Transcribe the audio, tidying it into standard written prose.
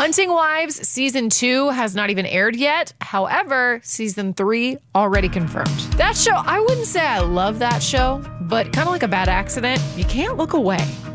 Hunting Wives Season 2 has not even aired yet. However, Season 3 already confirmed. That show, I wouldn't say I love that show, but kind of like a bad accident, you can't look away.